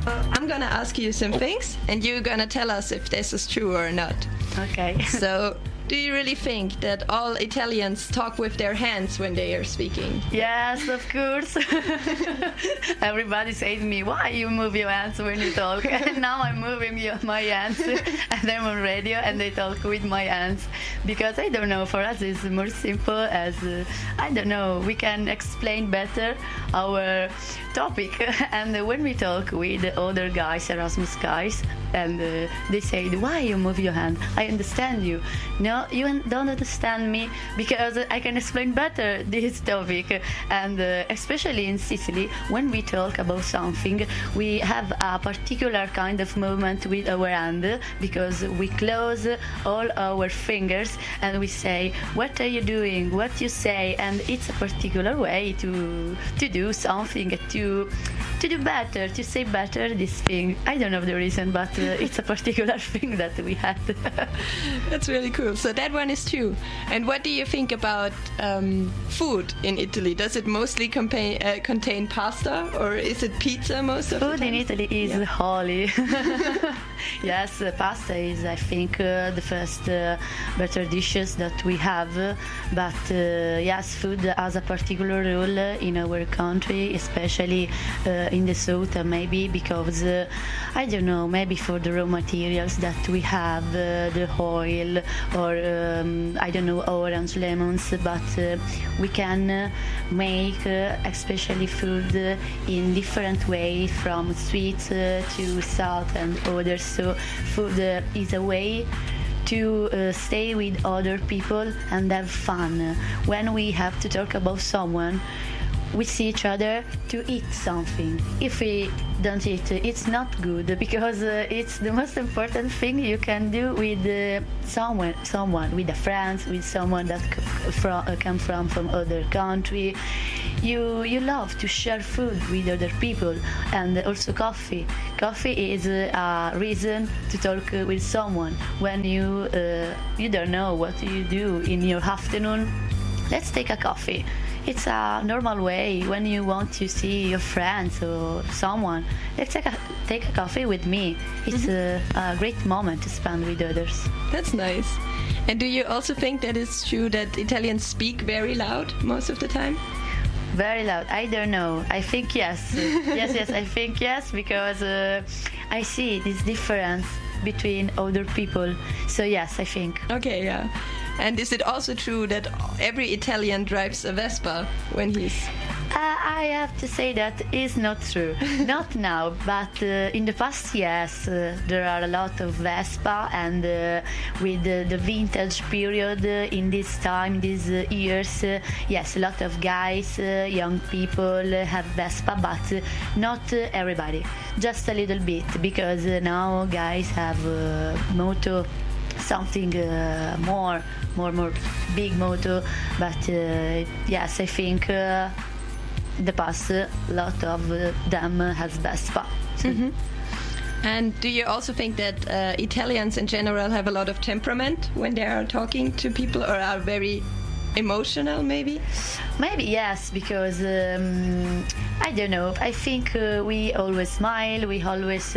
I'm gonna ask you some things, and you're gonna tell us if this is true or not. Okay. So, do you really think that all Italians talk with their hands when they are speaking? Yes, of course. Everybody says to me, why you move your hands when you talk? And now I'm moving my hands, and I'm on radio and they talk with my hands. Because I don't know, for us it's more simple as, I don't know, we can explain better our topic. And when we talk with the other guys, Erasmus guys, and they say, why you move your hand? I understand you. No, you don't understand me because I can explain better this topic. And especially in Sicily, when we talk about something, we have a particular kind of movement with our hand because we close all our fingers and we say, what are you doing? What you say? And it's a particular way to do something, to do better, to say better this thing. I don't know the reason, but it's a particular thing that we had. That's really cool. So that one is true. And what do you think about food in Italy? Does it mostly contain pasta, or is it pizza most of the time? Food in Italy is holy. Yes, pasta is, I think, the first better dishes that we have. But yes, food has a particular role in our country, especially in the south, maybe because, I don't know, maybe for the raw materials that we have, the oil, or I don't know, orange, lemons, but we can make especially food in different ways, from sweet to salt and others. So food is a way to stay with other people and have fun. When we have to talk about someone, we see each other to eat something. If we don't eat, it's not good, because it's the most important thing you can do with someone, with a friend, with someone that come from other country. You love to share food with other people, and also coffee. Coffee is a reason to talk with someone when you don't know what you do in your afternoon. Let's take a coffee. It's a normal way when you want to see your friends or someone. Let's take a coffee with me. It's a great moment to spend with others. That's nice. And do you also think that it's true that Italians speak very loud most of the time? Very loud. I don't know. I think yes. yes. I think yes, because I see this difference between other people. So yes, I think. Okay, yeah. And is it also true that every Italian drives a Vespa when he's... I have to say that is not true. Not now, but in the past, yes. There are a lot of Vespa, and with the vintage period in this time, these years, yes, a lot of guys, young people have Vespa, but not everybody. Just a little bit, because now guys have moto, something more big moto, but yes, I think the past a lot of them has Vespa. Mm-hmm. And do you also think that Italians in general have a lot of temperament when they are talking to people, or are very emotional, maybe? Maybe yes, because I don't know, I think we always smile, we always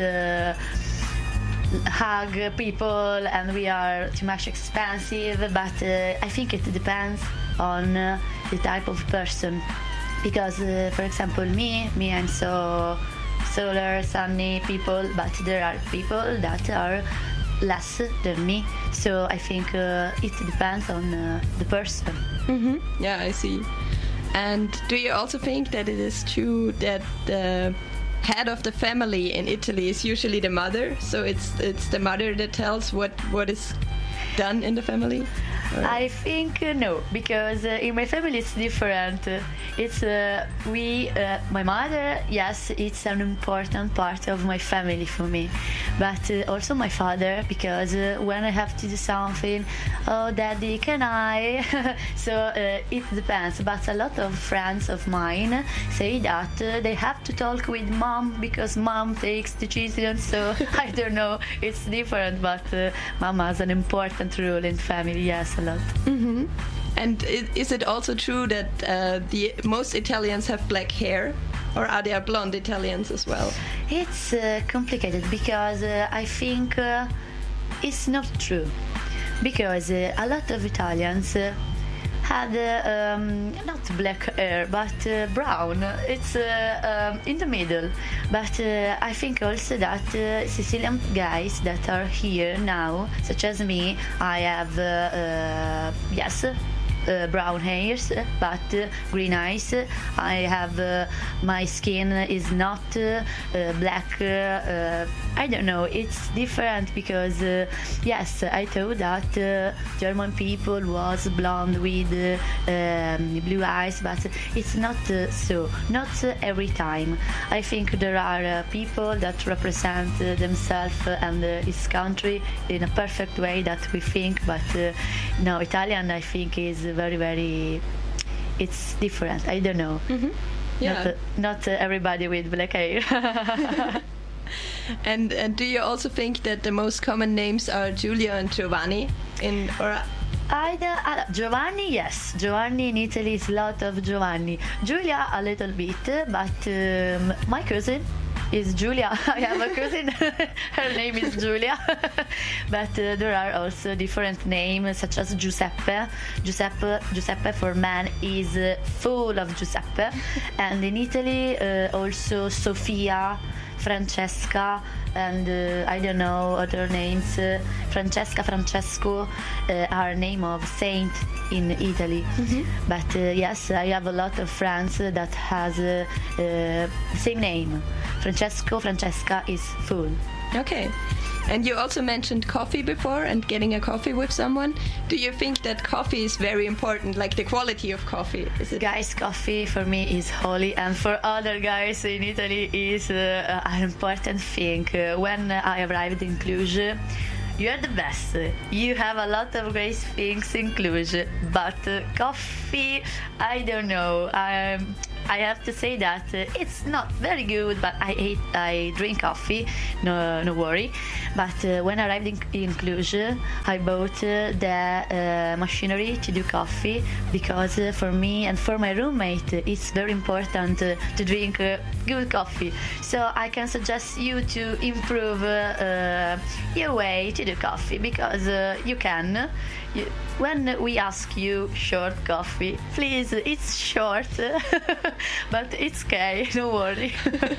hug people, and we are too much expensive, but I think it depends on the type of person, because for example me I'm so solar, sunny people, but there are people that are less than me, so I think it depends on the person. Mm-hmm. Yeah, I see. And do you also think that it is true that the head of the family in Italy is usually the mother, so it's the mother that tells what is done in the family? Or? I think no, because in my family it's different. It's my mother, yes, it's an important part of my family for me, but also my father, because when I have to do something, oh daddy, can I? So it depends, but a lot of friends of mine say that they have to talk with mom because mom takes the decision, so I don't know, it's different, but mom has an important role in family, yes, a lot. Mm-hmm. And is it also true that most Italians have black hair? or are there blonde Italians as well? It's complicated because I think it's not true. Because a lot of Italians had not black hair but brown. It's in the middle. But I think also that Sicilian guys that are here now, such as me, I have brown hairs but green eyes. I have my skin is not black. I don't know, it's different because yes, I thought that German people was blonde with blue eyes, but it's not so, not every time. I think there are people that represent themselves and his country in a perfect way that we think, but no, Italian I think is very, very, it's different. I don't know. Mm-hmm. Yeah. Not everybody with black hair. And do you also think that the most common names are Giulia and Giovanni Giovanni, yes. Giovanni in Italy is a lot of Giovanni. Giulia a little bit, but my cousin is Giulia. I have a cousin. Her name is Giulia. But there are also different names such as Giuseppe. Giuseppe for man is full of Giuseppe. And in Italy also Sofia, Francesca, and I don't know other names. Francesca, Francesco are name of saint in Italy. Mm-hmm. But yes, I have a lot of friends that has same name. Francesco, Francesca is full. Okay. And you also mentioned coffee before and getting a coffee with someone. Do you think that coffee is very important, like the quality of coffee? Is it? Guys, coffee for me is holy, and for other guys in Italy is an important thing. When I arrived in Cluj, you are the best. You have a lot of great things in Cluj, but coffee, I don't know. I have to say that it's not very good, but I drink coffee, no worry. But when I arrived in Cluj, I bought the machinery to do coffee because for me and for my roommate, it's very important to drink good coffee. So I can suggest you to improve your way to do coffee because you can. When we ask you short coffee, please, it's short, but it's okay, don't worry.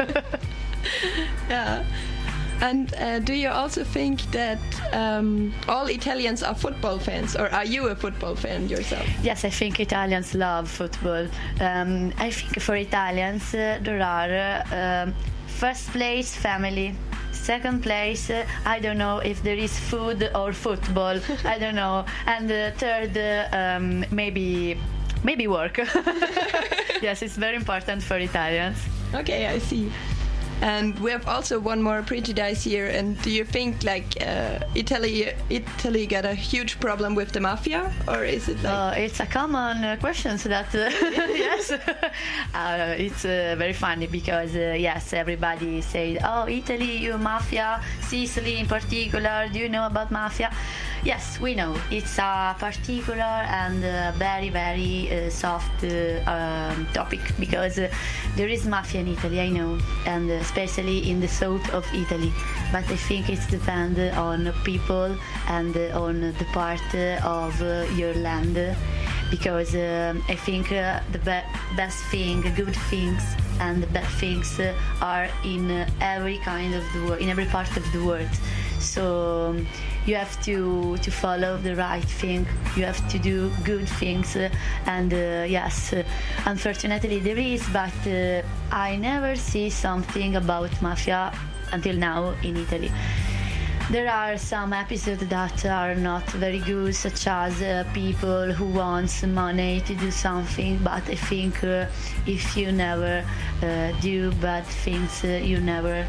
Yeah. And do you also think that all Italians are football fans, or are you a football fan yourself? Yes, I think Italians love football. I think for Italians there are first place family. Second place, I don't know if there is food or football. I don't know. And third, maybe work. Yes, it's very important for Italians. Okay, I see. And we have also one more prejudice here. And do you think like Italy got a huge problem with the mafia, or is it like? It's a common question. So that yes, it's very funny because yes, everybody says, "Oh, Italy, you mafia, Sicily in particular. Do you know about mafia?" Yes, we know. It's a particular and very, very soft topic because there is mafia in Italy, I know, and especially in the south of Italy. But I think it depends on people and on the part of your land, because I think the best thing, good things, and the bad things are in every kind of the world, in every part of the world. So you have to follow the right thing. You have to do good things, and yes, unfortunately there is, but I never see something about mafia until now in Italy. There are some episodes that are not very good, such as people who want money to do something, but I think if you never do bad things, you never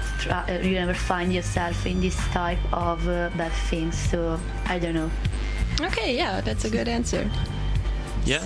find yourself in this type of bad things. So I don't know. Okay, yeah, that's a good answer. Yeah.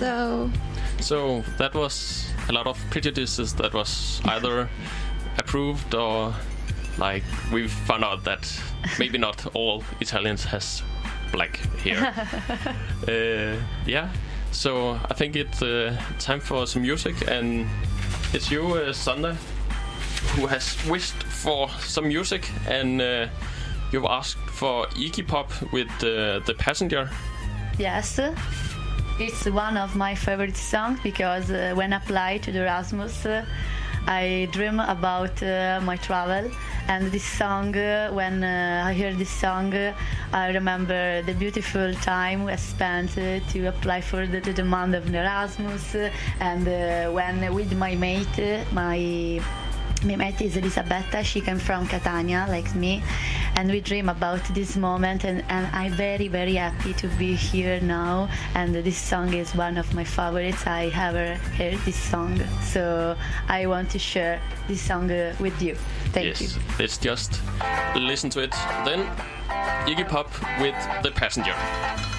So that was a lot of prejudices that was either approved or like we found out that maybe not all Italians has black hair. Yeah. So I think it's time for some music, and it's you, Sander, who has wished for some music, and you've asked for Iggy Pop with The Passenger. Yes, it's one of my favorite songs because when I apply to the Erasmus, I dream about my travel, and this song, when I hear this song, I remember the beautiful time we spent to apply for the demand of Erasmus, and when with my mate, my mate is Elisabetta. She came from Catania, like me, and we dream about this moment, and I'm very, very happy to be here now, and this song is one of my favorites. I ever heard this song, so I want to share this song with you. Thank you. Let's just listen to it then. Iggy Pop with The Passenger.